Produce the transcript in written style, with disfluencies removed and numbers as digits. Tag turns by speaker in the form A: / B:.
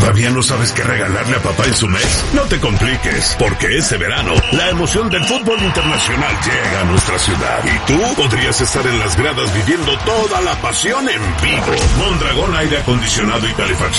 A: ¿Todavía no sabes qué regalarle a papá en su mes? No te compliques, porque este verano la emoción del fútbol internacional llega a nuestra ciudad y tú podrías estar en las gradas viviendo toda la pasión en vivo. Mondragón Aire Acondicionado y Calefacción